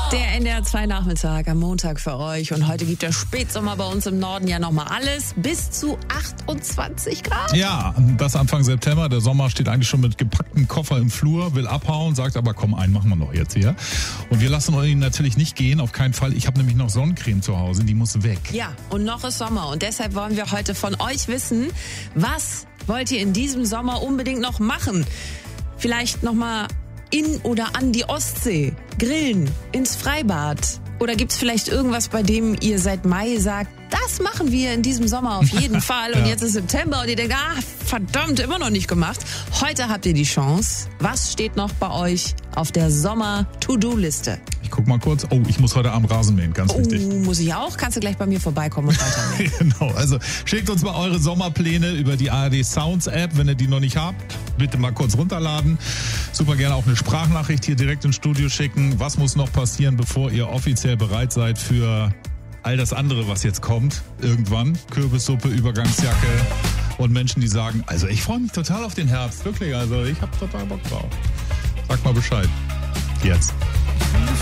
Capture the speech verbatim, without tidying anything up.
Der N D R zwei Nachmittag am Montag für euch. Und heute gibt der Spätsommer bei uns im Norden ja nochmal alles. Bis zu achtundzwanzig Grad. Ja, das Anfang September. Der Sommer steht eigentlich schon mit gepacktem Koffer im Flur, will abhauen, sagt aber komm, einen machen wir noch jetzt hier. Und wir lassen euch natürlich nicht gehen, auf keinen Fall. Ich habe nämlich noch Sonnencreme zu Hause, die muss weg. Ja, und noch ist Sommer. Und deshalb wollen wir heute von euch wissen, was wollt ihr in diesem Sommer unbedingt noch machen? Vielleicht nochmal in oder an die Ostsee, grillen, ins Freibad. Oder gibt's vielleicht irgendwas, bei dem ihr seit Mai sagt, das machen wir in diesem Sommer auf jeden Fall. Und ja. Jetzt ist September und ihr denkt, ah, verdammt, immer noch nicht gemacht. Heute habt ihr die Chance. Was steht noch bei euch auf der Sommer-To-Do-Liste? Ich guck mal kurz. Oh, ich muss heute Abend Rasen mähen, ganz oh, wichtig. Muss ich auch? Kannst du gleich bei mir vorbeikommen und weitermähen? Genau, also schickt uns mal eure Sommerpläne über die A R D Sounds App. Wenn ihr die noch nicht habt, bitte mal kurz runterladen. Super gerne auch eine Sprachnachricht hier direkt ins Studio schicken. Was muss noch passieren, bevor ihr offiziell bereit seid für all das andere, was jetzt kommt? Irgendwann. Kürbissuppe, Übergangsjacke und Menschen, die sagen, also ich freue mich total auf den Herbst. Wirklich, also ich habe total Bock drauf. Sag mal Bescheid. Jetzt.